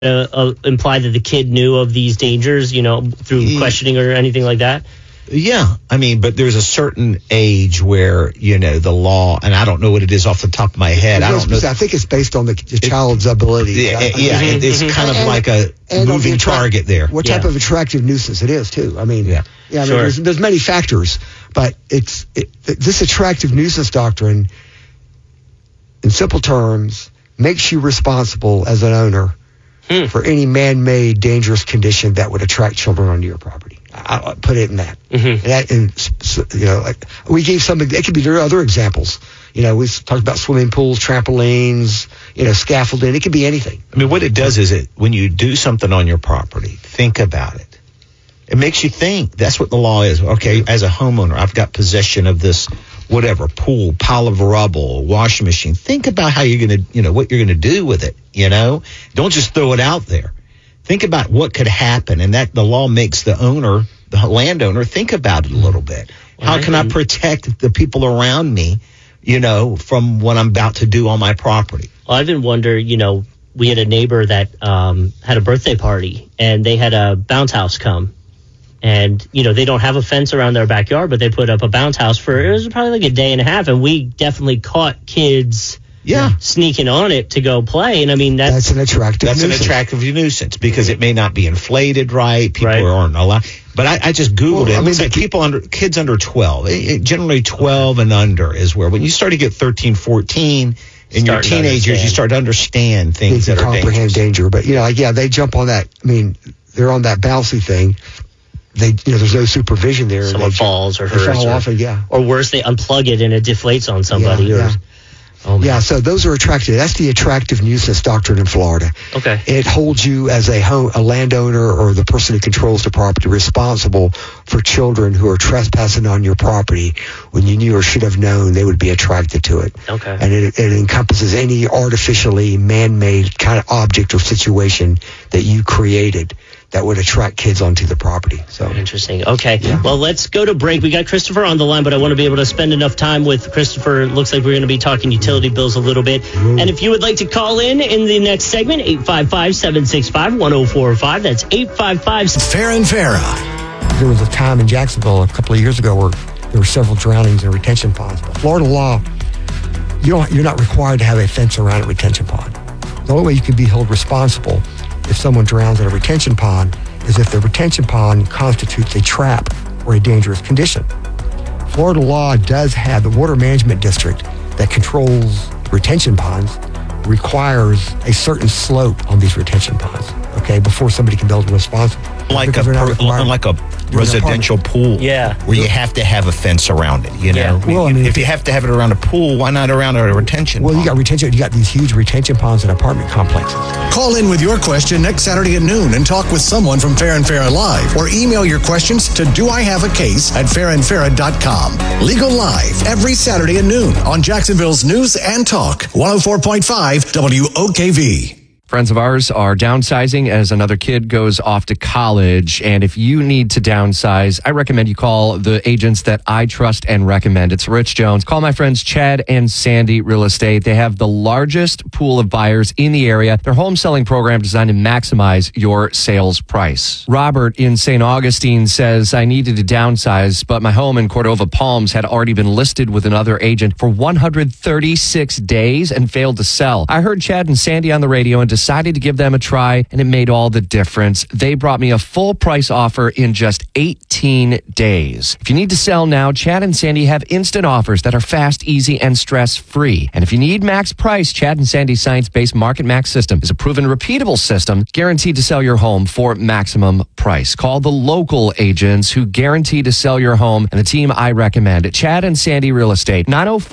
imply that the kid knew of these dangers, through questioning or anything like that? Yeah, but there's a certain age where, the law, and I don't know what it is off the top of my head. I think it's based on the child's ability. It's kind of like a moving target there. What type of attractive nuisance it is, too. Sure. There's many factors, but this attractive nuisance doctrine, in simple terms, makes you responsible as an owner for any man-made dangerous condition that would attract children onto your property. I'll put it in that. We gave some. It could be there are other examples. We talked about swimming pools, trampolines, scaffolding. It could be anything. What it does is when you do something on your property, think about it. It makes you think. That's what the law is. Okay, as a homeowner, I've got possession of this whatever pool, pile of rubble, washing machine. Think about how you're going to, what you're going to do with it. Don't just throw it out there. Think about what could happen, and that the law makes the landowner, think about it a little bit. How can I protect the people around me, from what I'm about to do on my property? Well, I even wonder, we had a neighbor that had a birthday party, and they had a bounce house come. And, they don't have a fence around their backyard, but they put up a bounce house it was probably like a day and a half, and we definitely caught kids sneaking on it to go play. And that's an attractive nuisance. That's an attractive nuisance because it may not be inflated right. People aren't allowed. But I just Googled it. It's like kids under 12. Generally 12 and under is where when you start to get 13, 14, in your teenagers, you start to understand things that are dangerous. Comprehend danger. But, they jump on that. They're on that bouncy thing. There's no supervision there. Someone falls or hurts. They fall off, or worse, they unplug it and it deflates on somebody. So those are attractive. That's the attractive nuisance doctrine in Florida. Okay. It holds you as a landowner or the person who controls the property responsible for children who are trespassing on your property when you knew or should have known they would be attracted to it. Okay. And it encompasses any artificially man-made kind of object or situation that you created that would attract kids onto the property. So interesting. Okay. Yeah. Well, let's go to break. We got Christopher on the line, but I want to be able to spend enough time with Christopher. Looks like we're going to be talking utility bills a little bit. And if you would like to call in the next segment, 855-765-1045. That's 855. Fair and Farah. There was a time in Jacksonville a couple of years ago where there were several drownings in retention ponds. But Florida law, you're not required to have a fence around a retention pond. The only way you can be held responsible if someone drowns in a retention pond is if the retention pond constitutes a trap or a dangerous condition. Florida law does have the water management district that controls retention ponds requires a certain slope on these retention ponds, before somebody can be held responsible. Like a residential pool, where you have to have a fence around it. If you have to have it around a pool, why not around a retention pond? You got these huge retention ponds and apartment complexes. Call in with your question next Saturday at noon and talk with someone from Fair and Farah Live, or email your questions to doihaveacase@fairandfarah.com. Legal Live every Saturday at noon on Jacksonville's News and Talk 104.5 WOKV. Friends of ours are downsizing as another kid goes off to college. And if you need to downsize, I recommend you call the agents that I trust and recommend. It's Rich Jones. Call my friends Chad and Sandy Real Estate. They have the largest pool of buyers in the area. Their home selling program designed to maximize your sales price. Robert in St. Augustine says, I needed to downsize, but my home in Cordova Palms had already been listed with another agent for 136 days and failed to sell. I heard Chad and Sandy on the radio and decided to give them a try, and it made all the difference. They brought me a full price offer in just 18 days. If you need to sell now, Chad and Sandy have instant offers that are fast, easy, and stress-free. And if you need max price, Chad and Sandy's science-based Market Max system is a proven, repeatable system guaranteed to sell your home for maximum price. Call the local agents who guarantee to sell your home, and the team I recommend, Chad and Sandy Real Estate,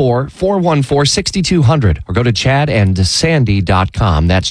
904-414-6200, or go to chadandsandy.com. That's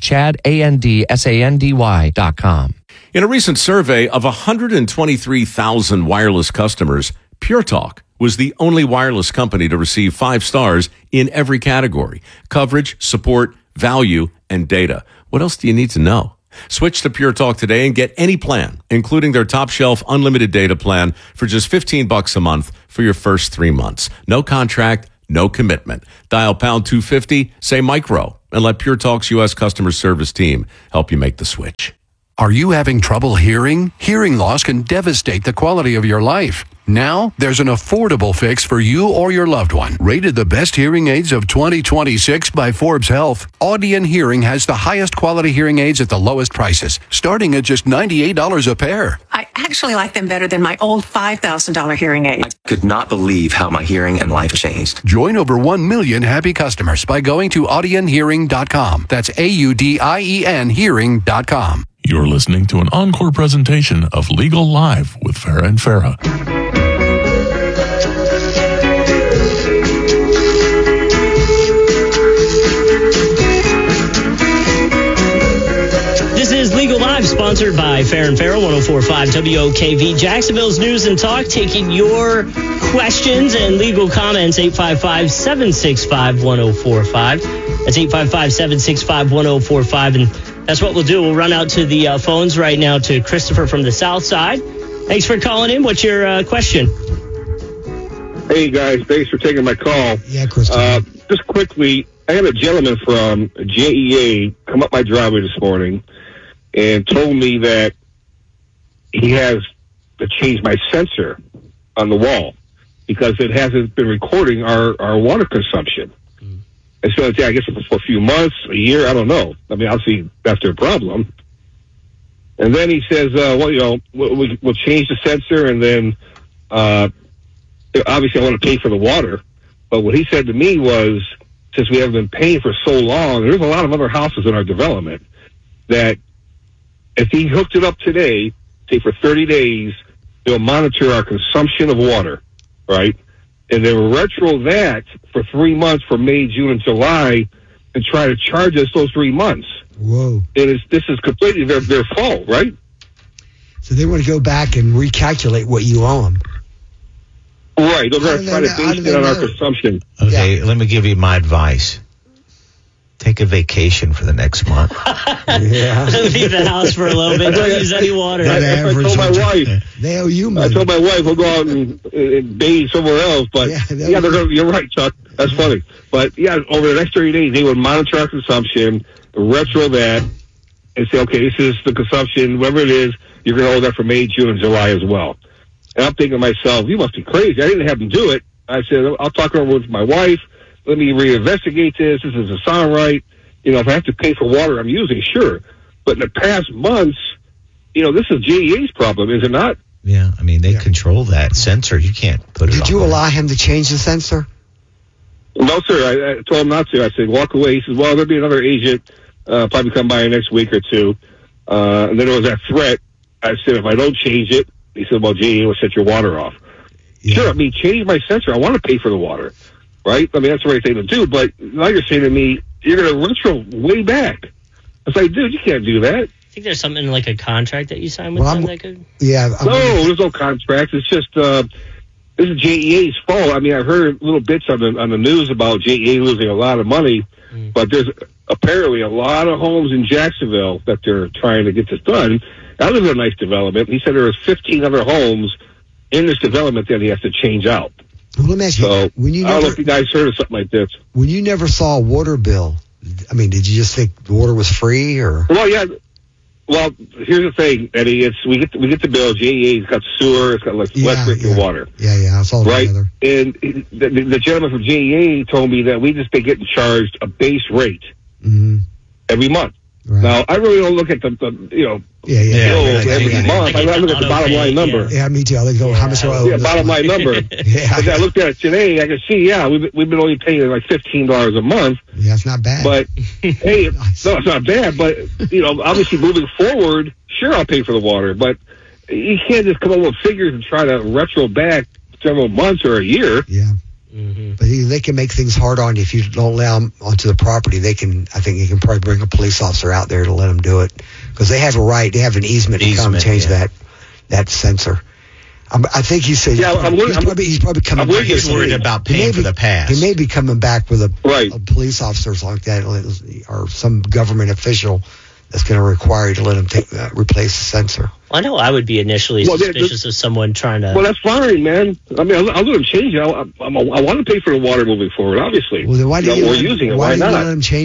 ChadAndSandy.com. In a recent survey of 123,000 wireless customers, Pure Talk was the only wireless company to receive 5 stars in every category: coverage, support, value, and data. What else do you need to know? Switch to Pure Talk today and get any plan, including their top shelf unlimited data plan for just $15 a month for your first 3 months. No contract, no commitment. Dial pound 250, say micro. and let Pure Talk's U.S. customer service team help you make the switch. Are you having trouble hearing? Hearing loss can devastate the quality of your life. Now, there's an affordable fix for you or your loved one. Rated the best hearing aids of 2026 by Forbes Health, Audion Hearing has the highest quality hearing aids at the lowest prices, starting at just $98 a pair. I actually like them better than my old $5,000 hearing aid. I could not believe how my hearing and life changed. Join over 1 million happy customers by going to audionhearing.com. That's AUDIEN hearing.com. You're listening to an encore presentation of Legal Live with Farah and Farah. This is Legal Live, sponsored by Farah and Farah, 104.5 WOKV, Jacksonville's News and Talk, taking your questions and legal comments, 855-765-1045. That's 855-765-1045, and that's what we'll do. We'll run out to the phones right now to Christopher from the South Side. Thanks for calling in. What's your question? Hey, guys. Thanks for taking my call. Yeah, Christopher. Just quickly, I had a gentleman from JEA come up my driveway this morning and told me that he has to change my sensor on the wall because it hasn't been recording our water consumption. And so I guess for a few months, a year, I don't know. I mean, obviously, that's their problem. And then he says, we'll change the sensor, and then obviously I want to pay for the water. But what he said to me was, since we haven't been paying for so long, there's a lot of other houses in our development that if he hooked it up today, say for 30 days, they'll monitor our consumption of water, right? And they will retro that for 3 months for May, June, and July and try to charge us those 3 months. Whoa. And this is completely their fault, right? So they want to go back and recalculate what you owe them. Right. They're going to try to base it on our consumption. Okay, let me give you my advice. Take a vacation for the next month. Yeah. Leave the house for a little bit. Don't use any water. I told my wife. They owe you money. I told my wife we'll go out and bathe somewhere else. But you're right, Chuck. That's funny. But yeah, over the next 30 days, they would monitor our consumption, retro that, and say, okay, this is the consumption, whatever it is, you're going to owe that for May, June, and July as well. And I'm thinking to myself, you must be crazy. I didn't have them do it. I said, I'll talk over with my wife. Let me reinvestigate this. This doesn't sound right. You know, if I have to pay for water I'm using, sure. But in the past months, this is JEA's problem, is it not? Yeah, I mean, they control that sensor. You can't put it on. Did you allow him to change the sensor? No, sir. I told him not to. I said, walk away. He says, well, there'll be another agent probably come by next week or two. And then there was that threat. I said, if I don't change it, he said, well, JEA will set your water off. Yeah. Sure, I mean, change my sensor. I want to pay for the water, right? I mean, that's the right thing to do. But now you're saying to me, you're going to retro way back. I was like, dude, you can't do that. I think there's something like a contract that you sign with them that could... Yeah. There's no contract. It's just... this is JEA's fault. I mean, I've heard little bits on the news about JEA losing a lot of money, but there's apparently a lot of homes in Jacksonville that they're trying to get this done. I live in a nice development. He said there was 15 other homes in this development that he has to change out. Well, let me ask you, I don't know if you guys heard of something like this. When you never saw a water bill, I mean, did you just think the water was free, or? Well, yeah. Well, here's the thing, Eddie. We get the bill. JEA's got sewer. It's got electric and water. Yeah. It's all right. Together. And the gentleman from JEA told me that we just been getting charged a base rate every month. Right. Now, I really don't look at the bill every month. I look at the bottom line number. Yeah, me too. I look at how much I owe. Yeah, bottom line number. I looked at it today. I can see, we've been only paying like $15 a month. Yeah, it's not bad. But hey, no, it's not bad. But obviously moving forward, sure, I'll pay for the water. But you can't just come up with figures and try to retro back several months or a year. Yeah. But they can make things hard on you if you don't allow them onto the property. I think you can probably bring a police officer out there to let them do it because they have a right. They have an easement to come and change that sensor. I think he said he's probably coming back. He's worried about paying for the pass. He may be coming back with a police officers like that or some government official that's going to require you to let him replace the sensor. I know I would be initially suspicious of someone trying to... Well, that's fine, man. I mean, I'll let him change it. I want to pay for the water moving forward, obviously. Well, then why do you using it? Why not? Let him change it?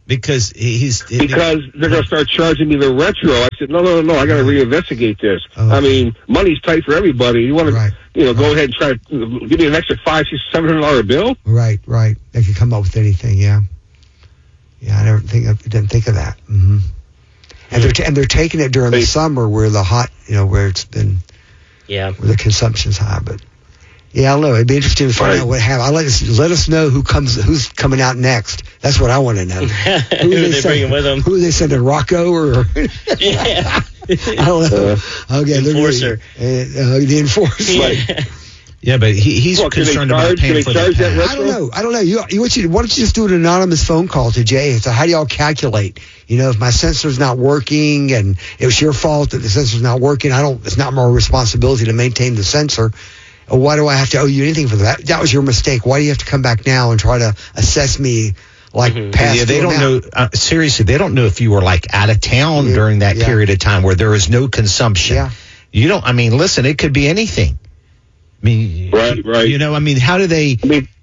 Because they're going to start charging me the retro. I said, no, I got to reinvestigate this. I mean, money's tight for everybody. You want to, go ahead and try to give me an extra $500, $700 bill? Right. They could come up with anything. Yeah. I didn't think of that. Mm-hmm. And they're taking it during the summer where the hot, where it's been, where the consumption's high. But I don't know. It'd be interesting to find out what happens. Let us know who's coming out next. That's what I want to know. Who they bringing with them? Who are they sending? Rocco or? Yeah. I don't know. Okay, the enforcer. The enforcer. Yeah, but he's concerned about paying for that. I don't know. Why don't you just do an anonymous phone call to Jay? So how do y'all calculate? If my sensor's not working and it was your fault that the sensor's not working, it's not my responsibility to maintain the sensor. Why do I have to owe you anything for that? That was your mistake. Why do you have to come back now and try to assess me past? Yeah, they don't know. Seriously, they don't know if you were out of town during that period of time where there was no consumption. Yeah. You don't. I mean, listen, it could be anything. I mean, right. How do they?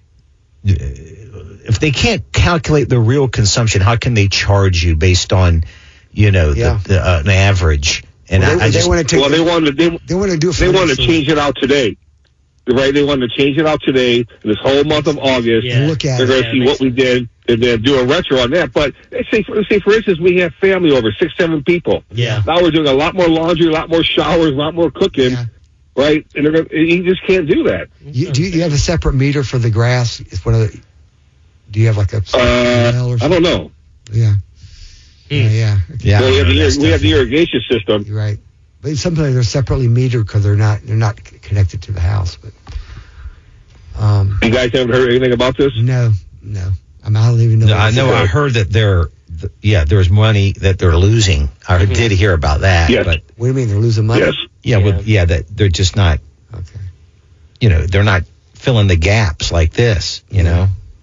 If they can't calculate the real consumption, how can they charge you based on, an average? And they want to change it out today. Right, they wanted to change it out today, this whole month of August. Yeah. Look at They're going to see what we did and then do a retro on that. But let's say, for instance, we have family over, 6, 7 people. Yeah. Now we're doing a lot more laundry, a lot more showers, a lot more cooking. Yeah. Right, and you just can't do that. Do you have a separate meter for the grass? Do you have like a? I don't know. Yeah. Yeah. Well, we have the irrigation system. You're right, but sometimes they're separately metered because they're not connected to the house. But you guys haven't heard anything about this? No. I don't even know. No, I know. I heard that there's money that they're losing. I did hear about that. Yes. But what do you mean they're losing money? Yes. That they're just not. Okay. They're not filling the gaps like this. Yeah,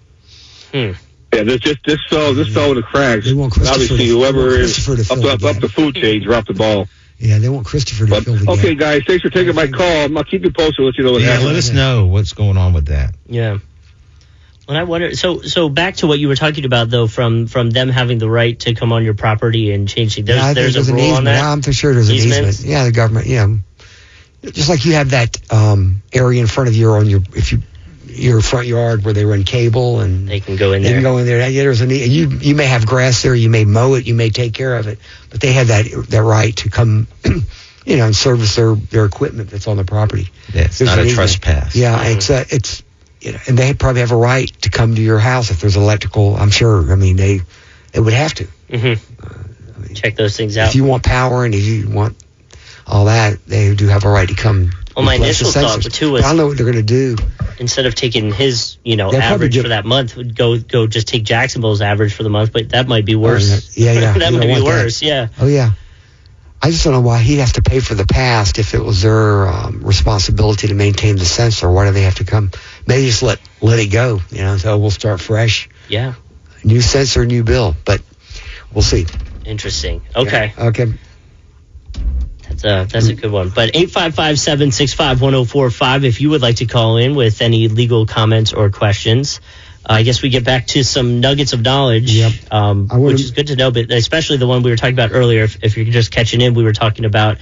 this fell in the cracks. They want Christopher obviously whoever is up the food chain dropped the ball. Yeah, they want Christopher to fill the gap. Okay, guys, thanks for taking my call. I'll keep you posted. Let you know what happens. Let us know what's going on with that. Yeah. Well, I wonder. So back to what you were talking about, though, from them having the right to come on your property and change things. There's a rule on that. Yeah, I'm sure there's an easement. Yeah, the government. Yeah, just like you have that area in front of your front yard where they run cable and they can go in there. They can go in there. Yeah, there's you may have grass there. You may mow it. You may take care of it. But they have that right to come, and service their equipment that's on the property. Yeah, it's not a trespass. Yeah, it's. And they probably have a right to come to your house if there's electrical. I'm sure. I mean, they would have to. Mm-hmm. Check those things out. If you want power and if you want all that, they do have a right to come. Well, my initial thought too was I don't know what they're going to do. Instead of taking his, average for that month, would go just take Jacksonville's average for the month. But that might be worse. Yeah. That might be worse. That. Yeah. Oh yeah. I just don't know why he'd have to pay for the past if it was their responsibility to maintain the sensor. Why do they have to come? Maybe just let it go, so we'll start fresh. Yeah. New sensor, new bill, but we'll see. Interesting. Okay. Yeah. Okay. That's a good one. But 855-765-1045 if you would like to call in with any legal comments or questions. I guess we get back to some nuggets of knowledge, which is good to know, but especially the one we were talking about earlier. If you're just catching in, we were talking about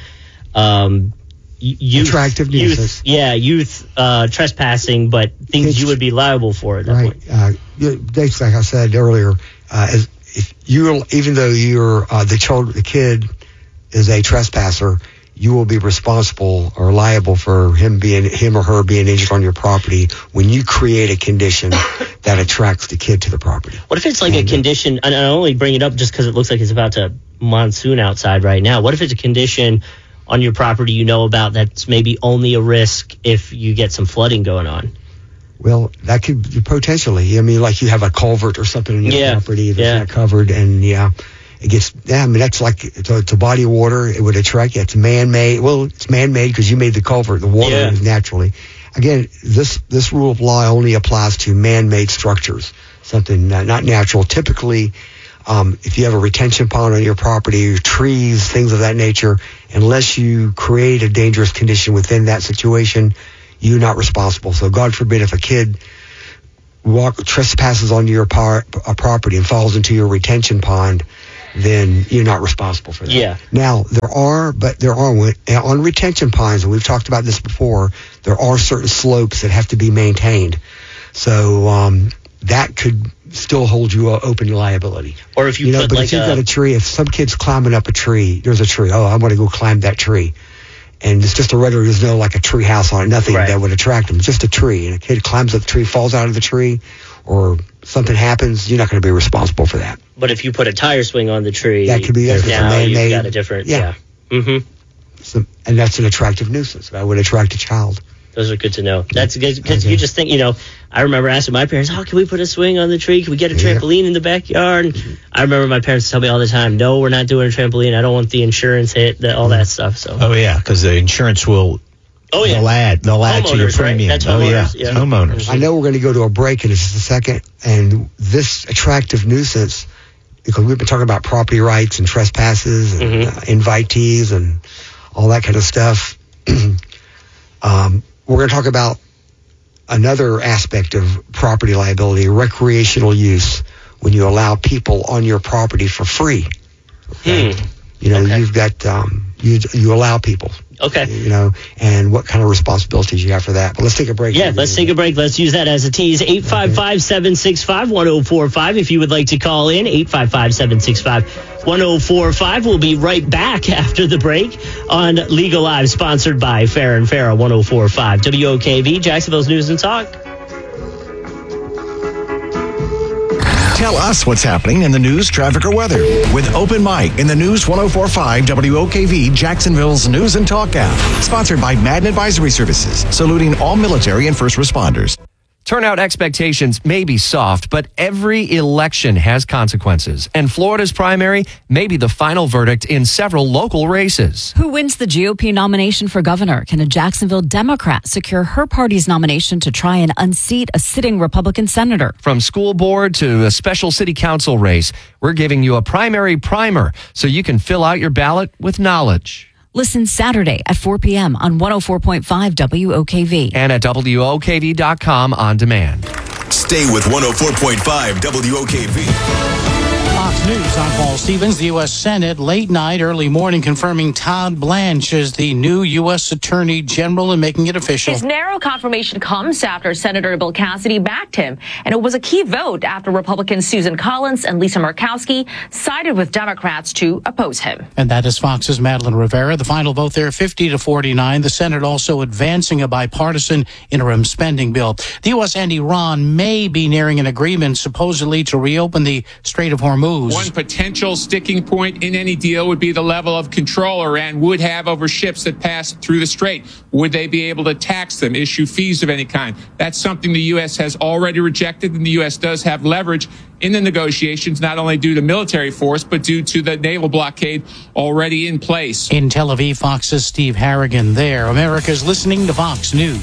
youth trespassing, but things you would be liable for at that point. Basically, like I said earlier, even though you're the kid is a trespasser, you will be responsible or liable for him or her being injured on your property when you create a condition that attracts the kid to the property. What if it's like a condition, and I only bring it up just because it looks like it's about to monsoon outside right now. What if it's a condition on your property about that's maybe only a risk if you get some flooding going on? Well, that could be potentially. I mean, like you have a culvert or something on your property that's not covered, and it gets, that's like, it's a body of water. It would attract, it's man-made. Well, it's man-made because you made the culvert. The water is naturally. Again, this rule of law only applies to man-made structures, something not natural. Typically, if you have a retention pond on your property, trees, things of that nature, unless you create a dangerous condition within that situation, you're not responsible. So God forbid if a kid trespasses onto your property and falls into your retention pond, then you're not responsible for that. Yeah. Now, there are on retention ponds, and we've talked about this before, there are certain slopes that have to be maintained. So that could still hold you open to liability. Or if you put but if you've got a tree, if some kid's climbing up a tree, there's a tree. Oh, I want to go climb that tree. And it's just there's no like a tree house on it, nothing that would attract them, just a tree. And a kid climbs up the tree, falls out of the tree, or something happens, you're not going to be responsible for that. But if you put a tire swing on the tree, that could be now you've got a different, Mm-hmm. So, and that's an attractive nuisance. That would attract a child. Those are good to know. That's good because you just think, I remember asking my parents, can we put a swing on the tree? Can we get a trampoline in the backyard? And I remember my parents tell me all the time, no, we're not doing a trampoline. I don't want the insurance hit, all that stuff. So. Oh, yeah, because the insurance will... Oh, yeah. They'll add to your premium. Right? That's homeowners. Yeah. Homeowners. I know we're going to go to a break in just a second. And this attractive nuisance, because we've been talking about property rights and trespasses and invitees and all that kind of stuff. We're going to talk about another aspect of property liability, recreational use, when you allow people on your property for free. Okay? You've got, you allow people. Okay. And what kind of responsibilities you have for that. But let's take a break. Yeah, let's take a break. Let's use that as a tease. 855-765-1045 if you would like to call in. 855-765-1045. We'll be right back after the break on Legal Live, sponsored by Fair and Fair 1045 WOKV, Jacksonville's News and Talk. Tell us what's happening in the news, traffic, or weather with Open Mic in the News 1045 WOKV, Jacksonville's News and Talk app. Sponsored by Madden Advisory Services, saluting all military and first responders. Turnout expectations may be soft, but every election has consequences. And Florida's primary may be the final verdict in several local races. Who wins the GOP nomination for governor? Can a Jacksonville Democrat secure her party's nomination to try and unseat a sitting Republican senator? From school board to a special city council race, we're giving you a primary primer so you can fill out your ballot with knowledge. Listen Saturday at 4 p.m. on 104.5 WOKV. And at WOKV.com on demand. Stay with 104.5 WOKV. Fox News, I'm Paul Stevens. The U.S. Senate, late night, early morning, confirming Todd Blanche as the new U.S. Attorney General and making it official. His narrow confirmation comes after Senator Bill Cassidy backed him, and it was a key vote after Republicans Susan Collins and Lisa Murkowski sided with Democrats to oppose him. And that is Fox's Madeline Rivera. The final vote there, 50-49. The Senate also advancing a bipartisan interim spending bill. The U.S. and Iran may be nearing an agreement, supposedly, to reopen the Strait of Hormuz. One potential sticking point in any deal would be the level of control Iran would have over ships that pass through the strait. Would they be able to tax them, issue fees of any kind? That's something the U.S. has already rejected, and the U.S. does have leverage in the negotiations, not only due to military force, but due to the naval blockade already in place. In Tel Aviv, Fox's Steve Harrigan there. America's listening to Fox News.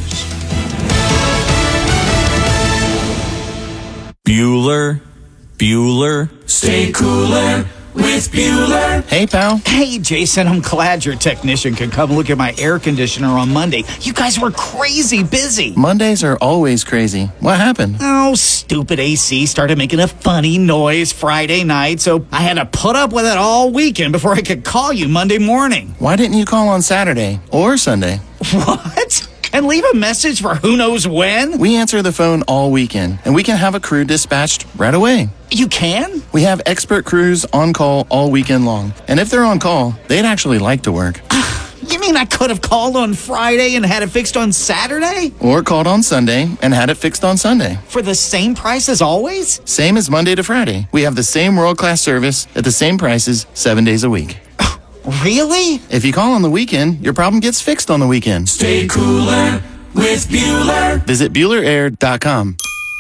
Bueller, stay cooler with Bueller. Hey, pal. Hey, Jason, I'm glad your technician could come look at my air conditioner on Monday. You guys were crazy busy. Mondays are always crazy. What happened? Oh, stupid AC started making a funny noise Friday night, so I had to put up with it all weekend before I could call you Monday morning. Why didn't you call on Saturday or Sunday? What? And leave a message for who knows when? We answer the phone all weekend, and we can have a crew dispatched right away. You can? We have expert crews on call all weekend long. And if they're on call, they'd actually like to work. You mean I could have called on Friday and had it fixed on Saturday? Or called on Sunday and had it fixed on Sunday. For the same price as always? Same as Monday to Friday. We have the same world-class service at the same prices 7 days a week. Really? If you call on the weekend, your problem gets fixed on the weekend. Stay cooler with Bueller. Visit BuellerAir.com.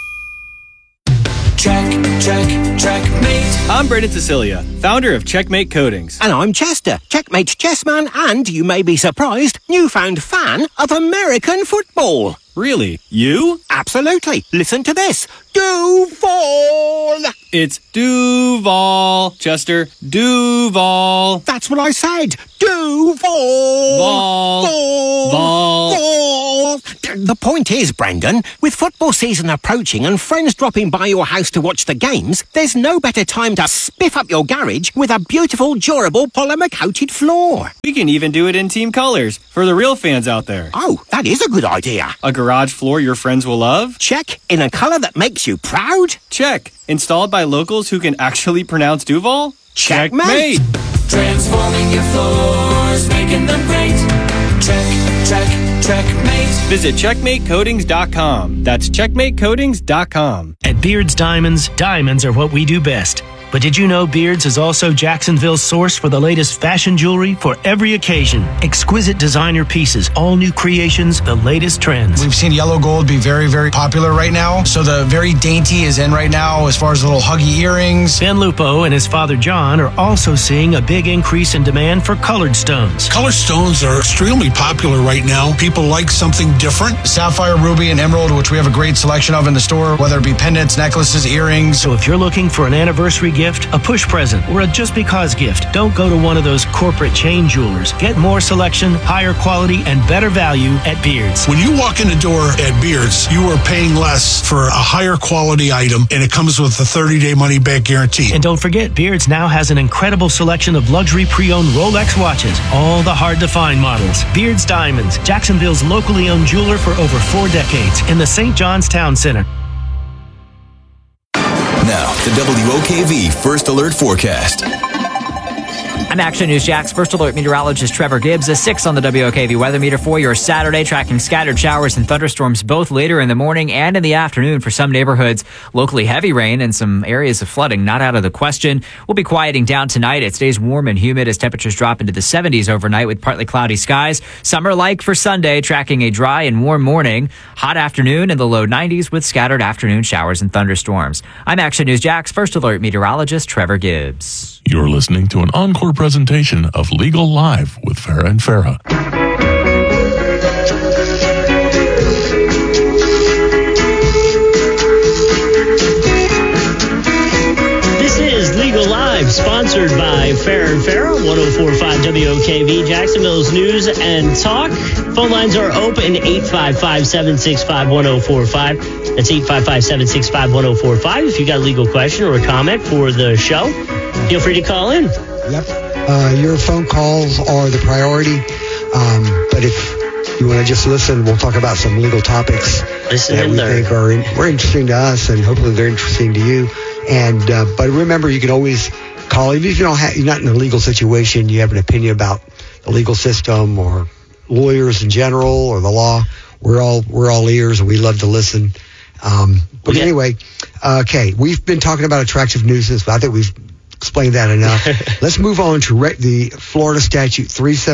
Checkmate. I'm Brendan Cecilia, founder of Checkmate Coatings. And I'm Chester, Checkmate's chessman and, you may be surprised, newfound fan of American football. Really? You? Absolutely. Listen to this. Duval! It's Duval, Chester. Duval. That's what I said. Duval! Vol. The point is, Brendan, with football season approaching and friends dropping by your house to watch the games, there's no better time to spiff up your garage with a beautiful, durable polymer-coated floor. We can even do it in team colors for the real fans out there. Oh, that is a good idea. A garage floor your friends will love? Check. In a color that makes you proud? Check. Installed by locals who can actually pronounce Duval? Checkmate. Transforming your floors, making them great. Checkmate. Visit checkmatecoatings.com. That's checkmatecoatings.com. At Beard's Diamonds, diamonds are what we do best. But did you know Beard's is also Jacksonville's source for the latest fashion jewelry for every occasion? Exquisite designer pieces, all new creations, the latest trends. We've seen yellow gold be very, very popular right now. So the very dainty is in right now as far as little huggy earrings. Ben Lupo and his father John are also seeing a big increase in demand for colored stones. Colored stones are extremely popular right now. People like something different. Sapphire, ruby, and emerald, which we have a great selection of in the store, whether it be pendants, necklaces, earrings. So if you're looking for an anniversary gift, a push present, or a just because gift, don't go to one of those corporate chain jewelers. Get more selection, higher quality, and better value at Beard's. When you walk in the door at Beard's, you are paying less for a higher quality item, and it comes with a 30-day money-back guarantee. And don't forget, Beard's now has an incredible selection of luxury pre-owned Rolex watches, all the hard-to-find models. Beard's Diamonds, Jacksonville's locally owned jeweler for over 4 decades, in the St. John's Town Center. Now, the WOKV First Alert Forecast. I'm Action News Jack's First Alert meteorologist Trevor Gibbs. A 6 on the WOKV weather meter for your Saturday, tracking scattered showers and thunderstorms both later in the morning and in the afternoon for some neighborhoods. Locally heavy rain and some areas of flooding not out of the question. We'll be quieting down tonight. It stays warm and humid as temperatures drop into the 70s overnight with partly cloudy skies. Summer-like for Sunday, tracking a dry and warm morning. Hot afternoon in the low 90s with scattered afternoon showers and thunderstorms. I'm Action News Jack's First Alert meteorologist Trevor Gibbs. You're listening to an encore presentation of Legal Live with Farah and Farah. This is Legal Live, sponsored by Farah and Farah, 104.5 WOKV, Jacksonville's News and Talk. Phone lines are open, 855-765-1045. That's 855-765-1045. If you got a legal question or a comment for the show, feel free to call in. Yep. Your phone calls are the priority. But if you want to just listen, we'll talk about some legal topics that we think are interesting to us, and hopefully they're interesting to you. And but remember, you can always call, even if you're not in a legal situation, you have an opinion about the legal system or lawyers in general or the law. We're all ears, and we love to listen. But anyway, okay, we've been talking about attractive nuisance, but I think we've explained that enough. Let's move on to the Florida statute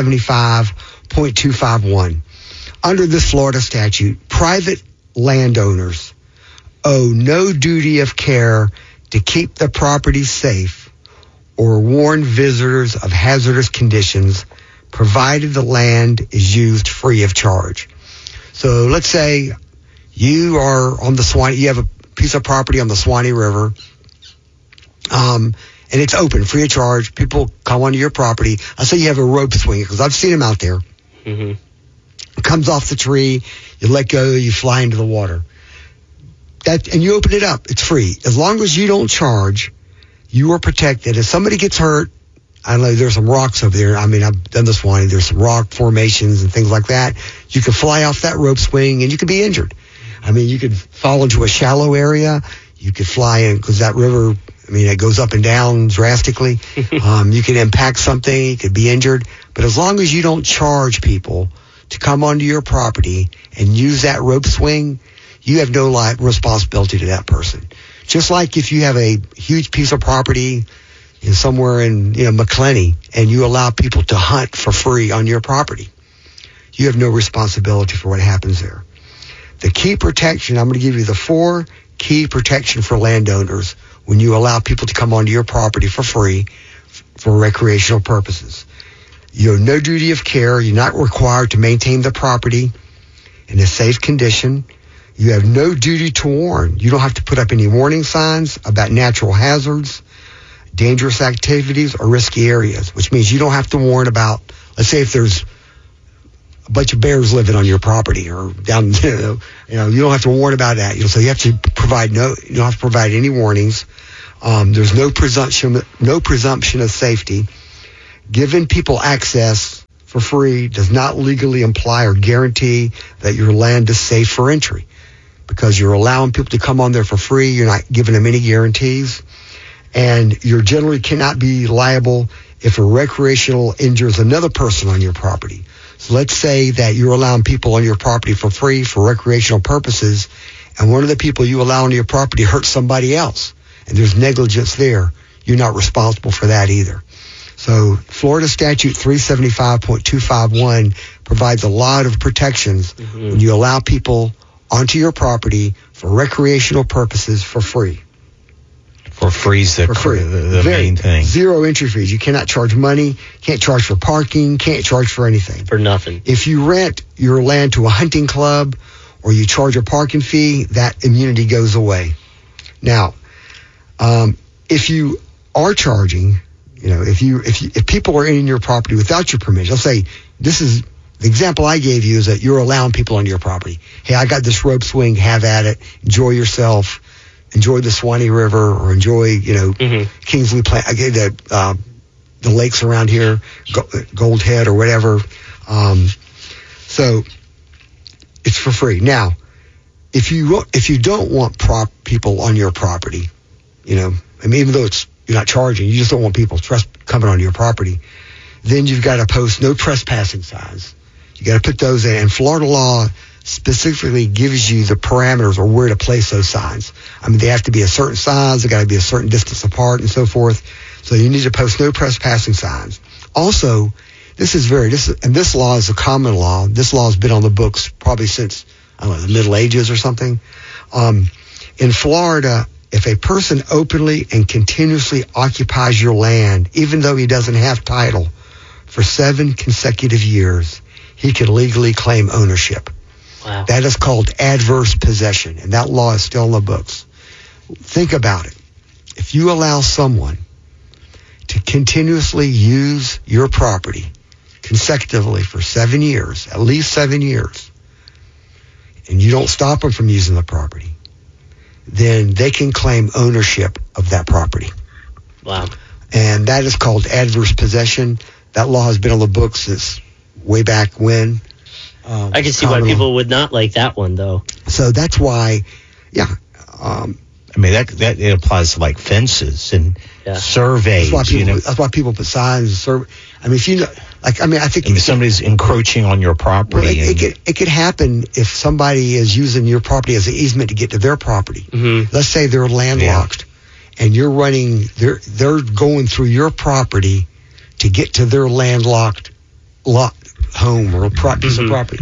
375.251. Under this Florida statute, private landowners owe no duty of care to keep the property safe or warn visitors of hazardous conditions, provided the land is used free of charge. So let's say you are on the Swanee, you have a piece of property on the Swanee River, and it's open, free of charge. People come onto your property. I say you have a rope swing, because I've seen them out there. Mm-hmm. It comes off the tree, you let go, you fly into the water. And you open it up. It's free. As long as you don't charge, you are protected. If somebody gets hurt, I know there's some rocks over there. I mean, I've done this one. There's some rock formations and things like that. You can fly off that rope swing and you could be injured. I mean, you could fall into a shallow area. You could fly in, because that river, I mean, it goes up and down drastically. You could impact something. You could be injured. But as long as you don't charge people to come onto your property and use that rope swing, you have no responsibility to that person. Just like if you have a huge piece of property somewhere in McClenny, and you allow people to hunt for free on your property, you have no responsibility for what happens there. The key protection, I'm going to give you the 4 key protection for landowners when you allow people to come onto your property for free for recreational purposes. You have no duty of care. You're not required to maintain the property in a safe condition. You have no duty to warn. You don't have to put up any warning signs about natural hazards, dangerous activities, or risky areas, which means you don't have to warn about, let's say if there's a bunch of bears living on your property or down, you don't have to warn about that. So you have to provide you don't have to provide any warnings. There's no presumption of safety. Giving people access for free does not legally imply or guarantee that your land is safe for entry, because you're allowing people to come on there for free. You're not giving them any guarantees, and you generally cannot be liable if a recreational injures another person on your property. So let's say that you're allowing people on your property for free for recreational purposes, and one of the people you allow on your property hurts somebody else, and there's negligence there. You're not responsible for that either. So Florida Statute 375.251 provides a lot of protections when you allow people onto your property for recreational purposes for free. For free is the main thing. Zero entry fees. You cannot charge money, can't charge for parking, can't charge for anything. For nothing. If you rent your land to a hunting club or you charge a parking fee, that immunity goes away. Now, if you are charging, if people are in your property without your permission, let's say this is the example I gave you, is that you're allowing people on your property. Hey, I got this rope swing, have at it, enjoy yourself, enjoy the Swanee River, or enjoy, Kingsley Plain, the lakes around here, Gold Head or whatever. So it's for free. Now, if you don't want people on your property, even though you're not charging, you just don't want people coming on your property, then you've got to post no trespassing signs. You got to put those in. And Florida law specifically gives you the parameters or where to place those signs. They have to be a certain size, they got to be a certain distance apart and so forth. So you need to post no trespassing signs. Also, this law is a common law. This law has been on the books probably since, the Middle Ages or something. In Florida, if a person openly and continuously occupies your land, even though he doesn't have title, for 7 consecutive years, he can legally claim ownership. Wow. That is called adverse possession, and that law is still in the books. Think about it. If you allow someone to continuously use your property consecutively for 7 years, at least 7 years, and you don't stop them from using the property, then they can claim ownership of that property. Wow. And that is called adverse possession. That law has been on the books since way back when. I can see why people would not like that one, though. So that's why, that it applies to like fences and surveys. That's why people put signs. I think if somebody's encroaching on your property, it could happen if somebody is using your property as an easement to get to their property. Let's say they're landlocked, and you're running. They're going through your property to get to their landlocked home or piece of property.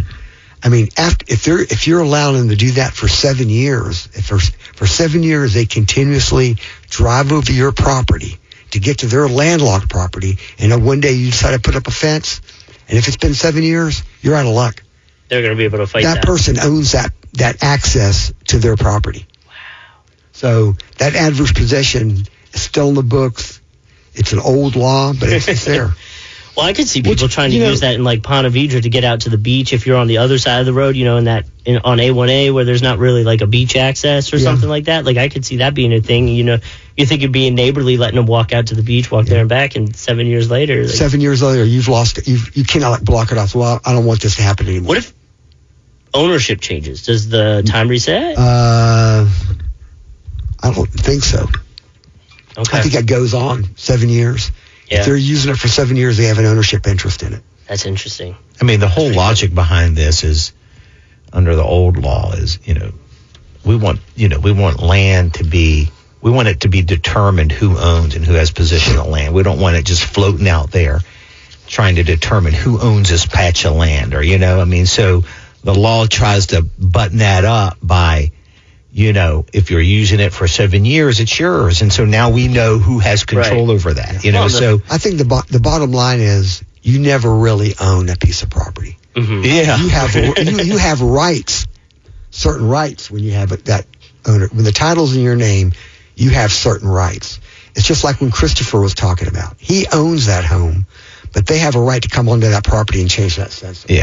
If you're allowing them to do that for 7 years, for 7 years they continuously drive over your property to get to their landlocked property, and then one day you decide to put up a fence, and if it's been 7 years, you're out of luck. They're going to be able to fight that. That person owns that access to their property. Wow. So that adverse possession is still in the books. It's an old law, but it's there. Well, I could see people trying to use that in like Ponte Vedra to get out to the beach if you're on the other side of the road, on A1A where there's not really like a beach access or something like that. Like I could see that being a thing. You think you're being neighborly, letting them walk out to the beach, walk there and back, and 7 years later. 7 years later, you've lost it. You cannot block it off. Well, I don't want this to happen anymore. What if ownership changes? Does the time reset? I don't think so. Okay. I think that goes on 7 years. Yeah. If they're using it for 7 years, they have an ownership interest in it. That's interesting. The whole logic behind this is, under the old law, is we want land to be, we want it to be determined who owns and who has possession of land. We don't want it just floating out there trying to determine who owns this patch of land, or so the law tries to button that up by, if you're using it for 7 years, it's yours. And so now we know who has control over that, so I think the bottom line is you never really own a piece of property. Mm-hmm. Yeah. You have rights, certain rights when you have that owner. When the title's in your name, you have certain rights. It's just like when Christopher was talking about. He owns that home, but they have a right to come onto that property and change that census. Yeah.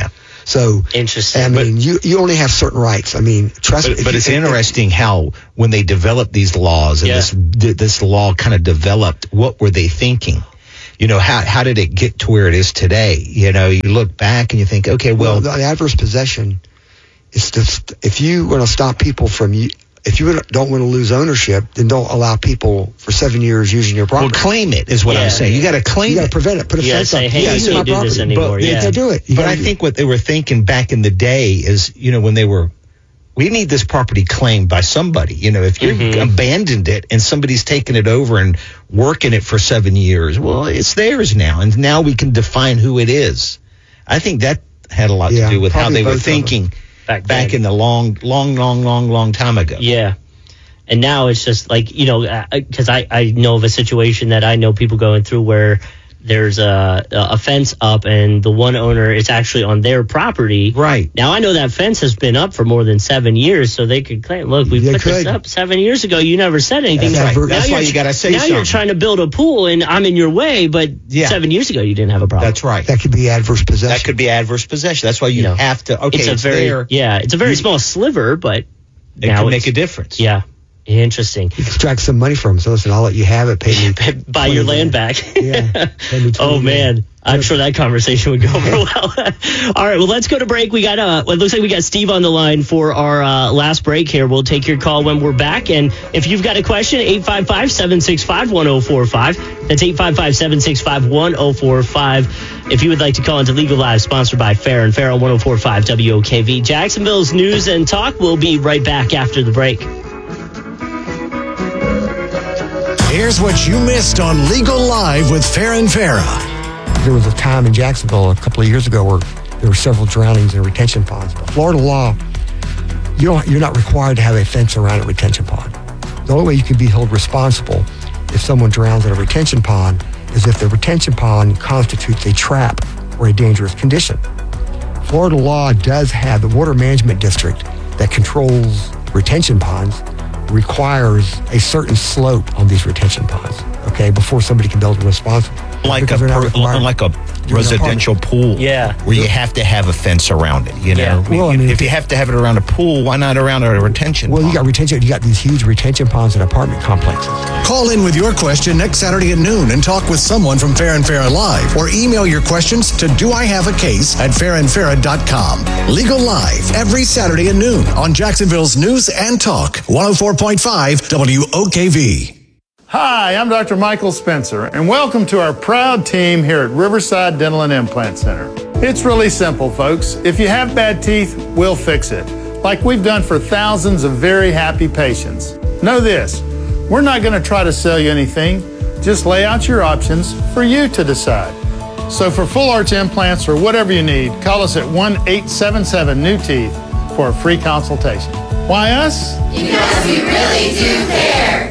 So interesting. I mean, you only have certain rights. I mean, trust me. But it's interesting how when they developed these laws and this law kind of developed, what were they thinking? You know, how did it get to where it is today? You know, you look back and you think, okay, well the adverse possession is just, if you want to stop people from, if you don't want to lose ownership, then don't allow people for 7 years using your property. Well, claim it is what I'm saying. You got to claim it. You got to prevent it. Put a fence up. Hey, you can't do this anymore. You can't do it. But I think what they were thinking back in the day is, you know, when we need this property claimed by somebody. You know, if you abandoned it and somebody's taken it over and working it for 7 years, well, it's theirs now. And now we can define who it is. I think that had a lot to do with how they were thinking back in the long time ago. Yeah. And now it's just like, you know, because I know of a situation that I know people going through where there's a fence up and the one owner, it's actually on their property. Right. Now, I know that fence has been up for more than 7 years, so they could claim, look, we put this up 7 years ago. You never said anything. That's right. That's why you got to say something. Now you're trying to build a pool and I'm in your way, but 7 years ago you didn't have a problem. That's right. That could be adverse possession. That could be adverse possession. That's why you have to, okay, it's a very small sliver, but it can make a difference. Yeah. Interesting. You extract some money from them. So listen, I'll let you have it. Pay me. Buy your land back. Yeah. Oh man, I'm sure that conversation would go over well. All right, well let's go to break. We got it looks like we got Steve on the line for our last break here. We'll take your call when we're back. And if you've got a question, 855-765-1045. That's 855-765-1045. If you would like to call into Legal Live, sponsored by Fair and Fair on 104.5 WOKV. Jacksonville's News and Talk. We'll be right back after the break. Here's what you missed on Legal Live with Farron Farah. There was a time in Jacksonville a couple of years ago where there were several drownings in retention ponds. But Florida law, you're not required to have a fence around a retention pond. The only way you can be held responsible if someone drowns in a retention pond is if the retention pond constitutes a trap or a dangerous condition. Florida law does have the Water Management District that controls retention ponds requires a certain slope on these retention ponds, okay, before somebody can be held responsible. Like a residential pool, where you have to have a fence around it. You know, well, I mean, if you have to have it around a pool, why not around a retention? Well, you got these huge retention ponds in apartment complexes. Call in with your question next Saturday at noon and talk with someone from Farron Farah Live, or email your questions to doihavecase@farronfarah.com. Legal Live every Saturday at noon on Jacksonville's News and Talk 104.5 WOKV. Hi, I'm Dr. Michael Spencer, and welcome to our proud team here at Riverside Dental and Implant Center. It's really simple, folks. If you have bad teeth, we'll fix it, like we've done for thousands of very happy patients. Know this, we're not going to try to sell you anything, just lay out your options for you to decide. So for full arch implants or whatever you need, call us at 1-877-NEW-TEETH for a free consultation. Why us? Because we really do care.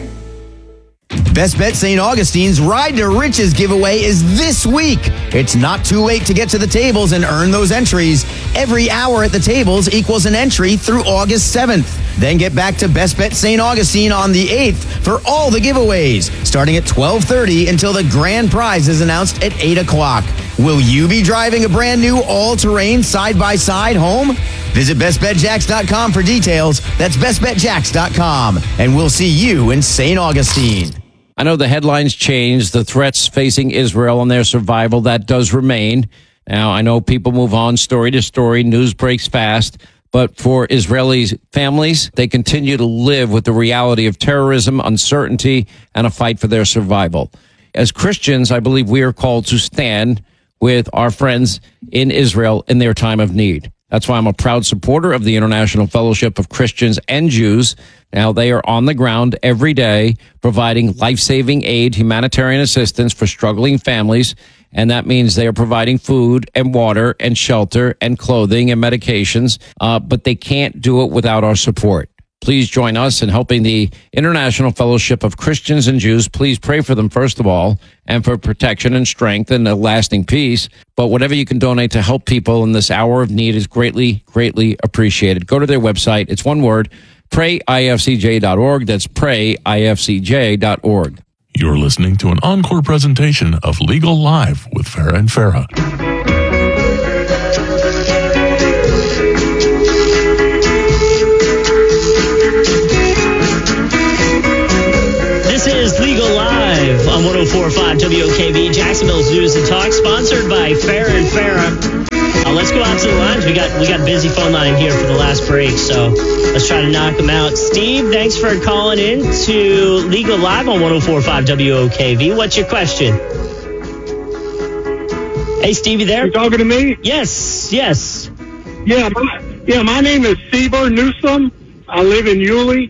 Best Bet St. Augustine's Ride to Riches giveaway is this week. It's not too late to get to the tables and earn those entries. Every hour at the tables equals an entry through August 7th. Then get back to Best Bet St. Augustine on the 8th for all the giveaways, starting at 12:30 until the grand prize is announced at 8 o'clock. Will you be driving a brand new all-terrain side-by-side home? Visit bestbetjacks.com for details. That's bestbetjacks.com. And we'll see you in St. Augustine. I know the headlines changed, the threats facing Israel and their survival, that does remain. Now, I know people move on story to story, news breaks fast, but for Israeli families, they continue to live with the reality of terrorism, uncertainty, and a fight for their survival. As Christians, I believe we are called to stand with our friends in Israel in their time of need. That's why I'm a proud supporter of the International Fellowship of Christians and Jews. Now, they are on the ground every day providing life-saving aid, humanitarian assistance for struggling families, and that means they are providing food and water and shelter and clothing and medications, but they can't do it without our support. Please join us in helping the International Fellowship of Christians and Jews. Please pray for them, first of all, and for protection and strength and a lasting peace. But whatever you can donate to help people in this hour of need is greatly, greatly appreciated. Go to their website. It's one word, prayifcj.org. That's prayifcj.org. You're listening to an encore presentation of Legal Live with Farah and Farah. lines. We got busy phone line here for the last break, so let's try to knock them out. Steve, thanks for calling in to Legal Live on 104.5 WOKV. What's your question? Hey, Steve, you there? You talking to me? Yes. Yeah, my name is Seaver Newsom. I live in Yulee.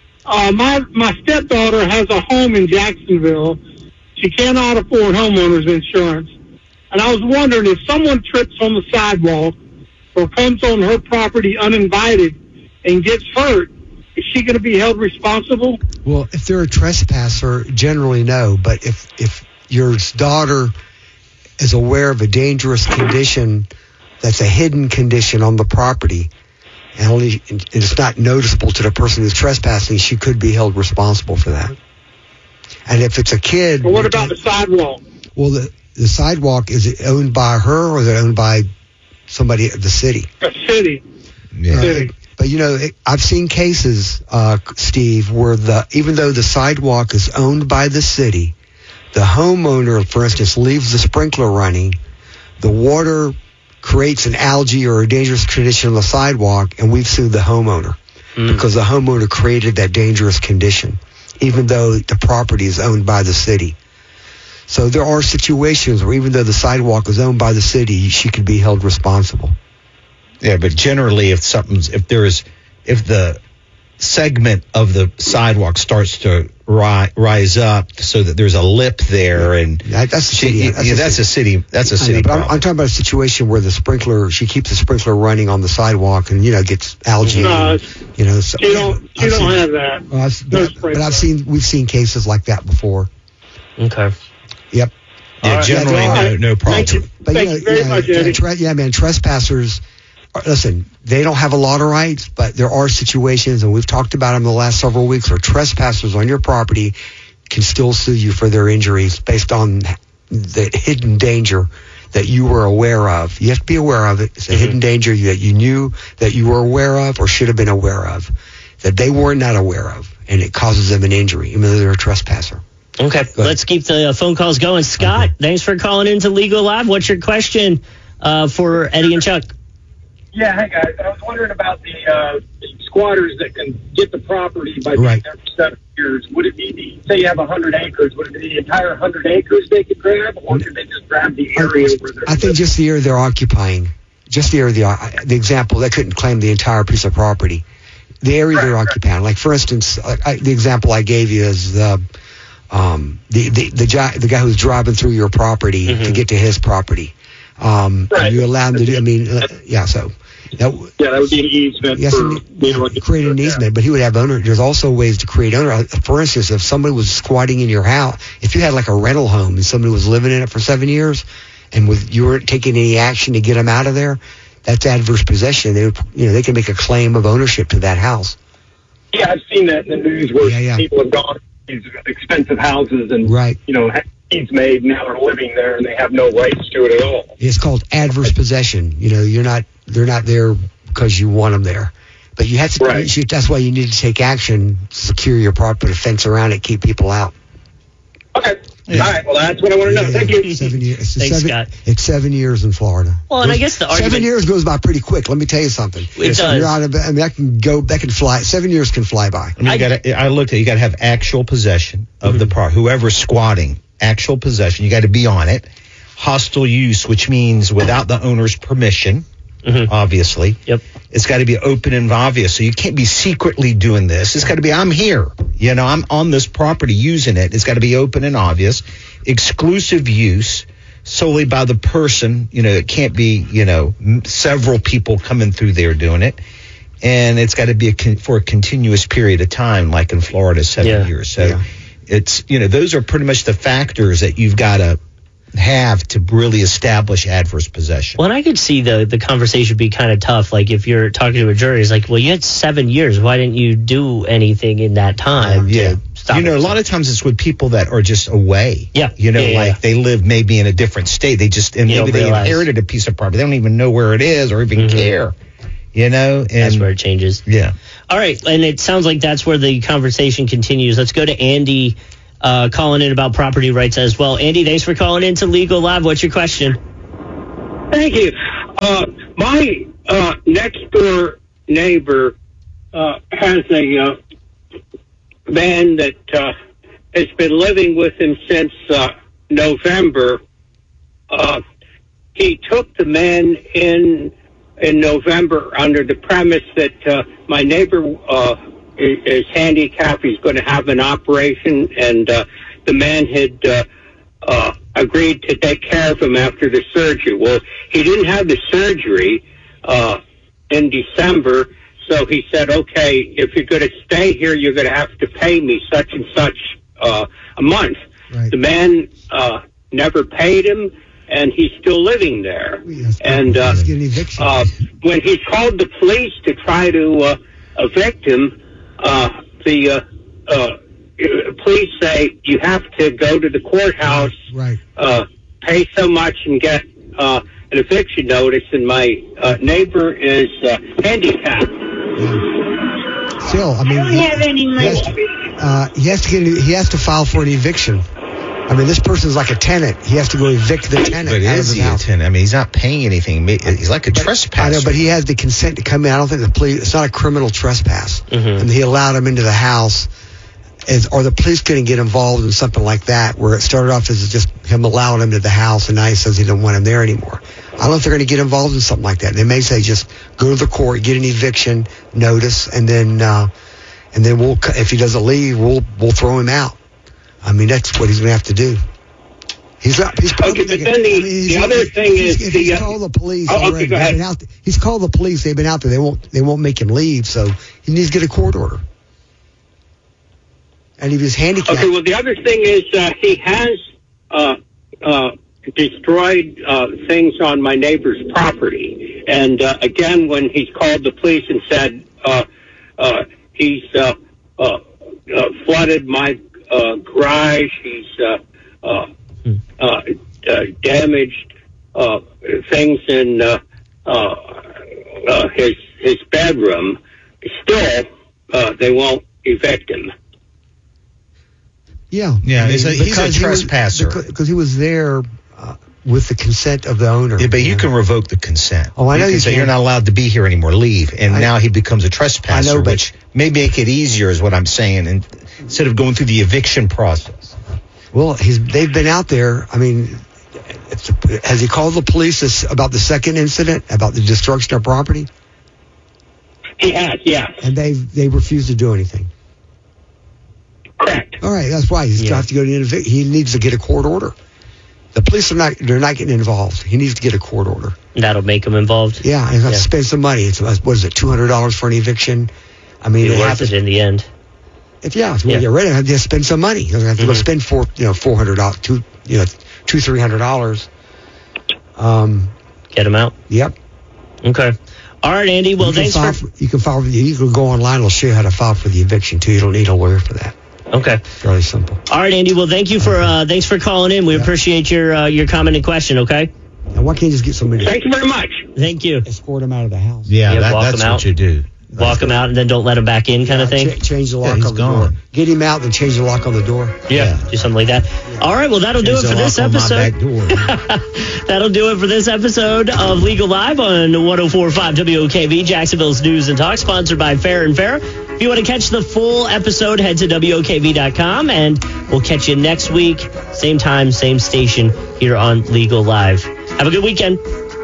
My stepdaughter has a home in Jacksonville. She cannot afford homeowners insurance. And I was wondering, if someone trips on the sidewalk or comes on her property uninvited and gets hurt, is she going to be held responsible? Well, if they're a trespasser, generally no. But if your daughter is aware of a dangerous condition that's a hidden condition on the property, and it's not noticeable to the person who's trespassing, she could be held responsible for that. And if it's a kid... But what about the sidewalk? Well, the sidewalk, is it owned by her or is it owned by somebody at the city? A city. Yeah. City. But, I've seen cases, Steve, where even though the sidewalk is owned by the city, the homeowner, for instance, leaves the sprinkler running, the water creates an algae or a dangerous condition on the sidewalk, and we've sued the homeowner because the homeowner created that dangerous condition, even though the property is owned by the city. So there are situations where even though the sidewalk is owned by the city, she could be held responsible. Yeah, but generally, if the segment of the sidewalk starts to rise up so that there's a lip there, and that's a city. That's a city problem. I'm talking about a situation where she keeps the sprinkler running on the sidewalk and gets algae. No, you don't have that. We've seen cases like that before. Okay. Yep. Yeah, generally no problem. Thank you very much, Eddie. Trespassers. Listen, they don't have a lot of rights, but there are situations, and we've talked about them the last several weeks, where trespassers on your property can still sue you for their injuries based on the hidden danger that you were aware of. You have to be aware of it. It's a hidden danger that you knew that you were aware of or should have been aware of, that they were not aware of, and it causes them an injury, even though they're a trespasser. Okay, let's keep the phone calls going. Scott, thanks for calling into Legal Live. What's your question for Eddie and Chuck? Yeah, hey guys. I was wondering about the squatters that can get the property by being there for 7 years. Would it be say you have 100 acres? Would it be the entire 100 acres they could grab, or could they just grab the area where they're? I think just the area they're occupying, just the area. The example, they couldn't claim the entire piece of property. The area they're occupying, like for instance, the example I gave you is the guy who's driving through your property to get to his property. You allow him to do. So. That would be an easement. Yes, create an easement, but he would have owner. There's also ways to create owner. For instance, if somebody was squatting in your house, if you had like a rental home and somebody was living in it for 7 years, and you weren't taking any action to get them out of there, that's adverse possession. They can make a claim of ownership to that house. Yeah, I've seen that in the news where people have gone to these expensive houses and deeds made, now they're living there and they have no rights to it at all. It's called adverse possession. They're not there because you want them there, but you have to. That's why you need to take action, secure your property, put a fence around it, keep people out. Okay. Yeah. All right. Well, that's what I want to know. Thank you. 7 years. Thanks, Scott. It's 7 years in Florida. Well, and I guess the argument 7 years goes by pretty quick. Let me tell you something. It does. That can fly. 7 years can fly by. You got to have actual possession of the property. Whoever's squatting, actual possession. You got to be on it. Hostile use, which means without the owner's permission. Obviously. Yep. It's got to be open and obvious. So you can't be secretly doing this. It's got to be, I'm here. I'm on this property using it. It's got to be open and obvious. Exclusive use solely by the person. It can't be, several people coming through there doing it. And it's got to be for a continuous period of time, like in Florida, 7 years. So it's, those are pretty much the factors that you've got to have to really establish adverse possession. Well, and I could see the conversation be kind of tough. Like if you're talking to a jury, it's like, well, you had 7 years. Why didn't you do anything in that time? A lot of times it's with people that are just away. Yeah. They live maybe in a different state. Maybe they inherited a piece of property. They don't even know where it is or even care. And that's where it changes. Yeah. All right. And it sounds like that's where the conversation continues. Let's go to Andy calling in about property rights as well. Andy, thanks for calling in to Legal Live. What's your question? Thank you. My next door neighbor has a man that has been living with him since November. He took the man in November under the premise that my neighbor is handicapped. He's going to have an operation, and the man had agreed to take care of him after the surgery. Well, he didn't have the surgery in December, so he said, okay, if you're going to stay here, you're going to have to pay me such and such a month. Right. The man never paid him, and he's still living there. And when he called the police to try to evict him, the police say you have to go to the courthouse, pay so much, and get an eviction notice. And my neighbor is handicapped. Still, I mean, I don't have any money. He has to file for an eviction. I mean, this person's like a tenant. He has to go evict the tenant. But is he a tenant? I mean, he's not paying anything. He's like a trespasser. I know, but he has the consent to come in. I don't think it's not a criminal trespass. Mm-hmm. And he allowed him into the house. Or the police couldn't get involved in something like that, where it started off as just him allowing him to the house, and now he says he don't want him there anymore. I don't know if they're going to get involved in something like that. They may say just go to the court, get an eviction notice, and then we'll, if he doesn't leave, we'll throw him out. I mean, that's what he's going to have to do. He's okay, but then the other thing is he's called the police. Okay, go ahead. He's called the police. They've been out there. They won't make him leave. So he needs to get a court order. And he was handicapped. Okay. Well, the other thing is he has destroyed things on my neighbor's property. And again, when he's called the police and said he's flooded my garage, he's damaged things in his bedroom, still they won't evict him. Yeah. He's a trespasser because he was there with the consent of the owner. Yeah, but you can revoke the consent. Oh, I know you can say you're not allowed to be here anymore. Leave, and now he becomes a trespasser, which may make it easier, is what I'm saying, and instead of going through the eviction process. Well, they've been out there. I mean, has he called the police about the second incident, about the destruction of property? He has, yes. And they refused to do anything. Correct. All right, that's why he's got to go to eviction. He needs to get a court order. The police they're not getting involved. He needs to get a court order. That'll make him involved. Yeah, and have to spend some money. It's what is it, $200 for an eviction? I mean, it's worth it in the end. If you want to get rid of it, have to spend some money. You have to go spend $400, $300. Get him out. Yep. Okay. All right, Andy. Well, you can go online. It'll show you how to file for the eviction too. You don't need a lawyer for that. Okay. Fairly simple. All right, Andy. Well, thank you for thanks for calling in. We appreciate your comment and question. Okay. And why can't you just get somebody? Thank you very much. Thank you. Escort him out of the house. Yeah, that's what you do. Walk him out and then don't let him back in, kind of thing. Change the lock on the door. Get him out, then change the lock on the door. Yeah, do something like that. All right, well, that'll do it for this episode. That'll do it for this episode of Legal Live on 104.5 WOKV, Jacksonville's News and Talk, sponsored by Fair and Fair. If you want to catch the full episode, head to WOKV.com, and we'll catch you next week, same time, same station, here on Legal Live. Have a good weekend.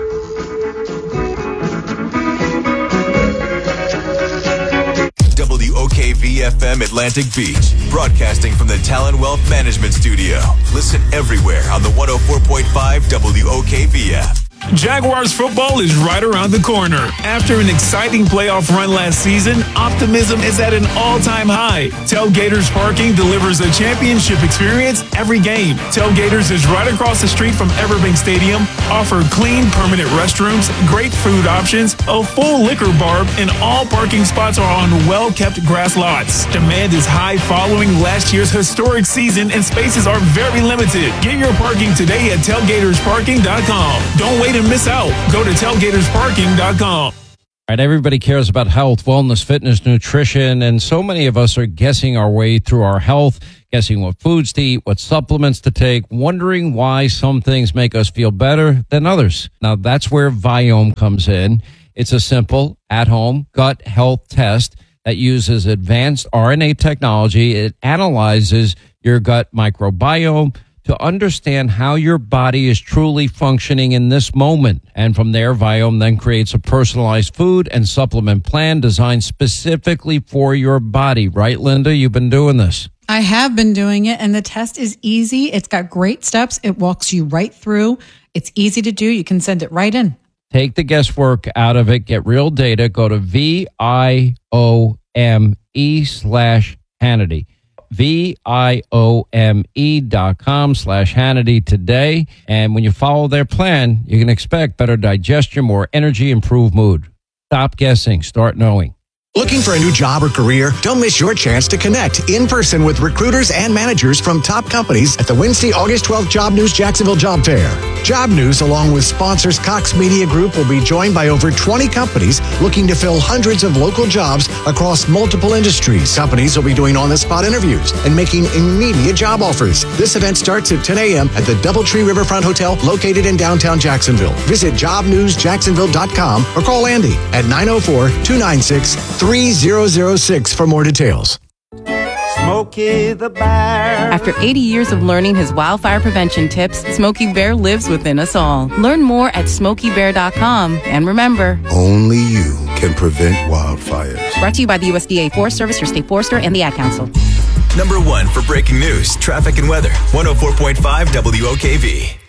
WOKV-FM Atlantic Beach, broadcasting from the Talon Wealth Management Studio. Listen everywhere on the 104.5 WOKV app. Jaguars football is right around the corner. After an exciting playoff run last season, optimism is at an all-time high. Tailgaters Parking delivers a championship experience every game. Tailgaters is right across the street from Everbank Stadium, offer clean, permanent restrooms, great food options, a full liquor bar, and all parking spots are on well-kept grass lots. Demand is high following last year's historic season, and spaces are very limited. Get your parking today at tailgatorsparking.com. Don't wait and miss out. Go to tailgatorsparking.com. All right, everybody cares about health, wellness, fitness, nutrition, and so many of us are guessing our way through our health, guessing what foods to eat, what supplements to take, wondering why some things make us feel better than others. Now, that's where Viome comes in. It's a simple, at-home gut health test that uses advanced RNA technology. It analyzes your gut microbiome to understand how your body is truly functioning in this moment. And from there, Viome then creates a personalized food and supplement plan designed specifically for your body. Right, Linda? You've been doing this. I have been doing it, and the test is easy. It's got great steps. It walks you right through. It's easy to do. You can send it right in. Take the guesswork out of it. Get real data. Go to VIOME/Hannity. VIOME.com/Hannity today. And when you follow their plan, you can expect better digestion, more energy, improved mood. Stop guessing. Start knowing. Looking for a new job or career? Don't miss your chance to connect in person with recruiters and managers from top companies at the Wednesday, August 12th Job News Jacksonville Job Fair. Job News, along with sponsors Cox Media Group, will be joined by over 20 companies looking to fill hundreds of local jobs across multiple industries. Companies will be doing on-the-spot interviews and making immediate job offers. This event starts at 10 a.m. at the Doubletree Riverfront Hotel located in downtown Jacksonville. Visit jobnewsjacksonville.com or call Andy at 904-296-3006 for more details. Smokey the Bear. After 80 years of learning his wildfire prevention tips, Smokey Bear lives within us all. Learn more at SmokeyBear.com. And remember, only you can prevent wildfires. Brought to you by the USDA Forest Service, your state forester, and the Ad Council. Number 1 for breaking news, traffic, and weather. 104.5 WOKV.